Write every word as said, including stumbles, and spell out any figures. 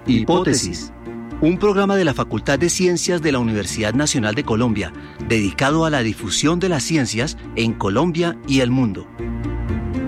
Hipótesis, un programa de la Facultad de Ciencias de la Universidad Nacional de Colombia, dedicado a la difusión de las ciencias en Colombia y el mundo.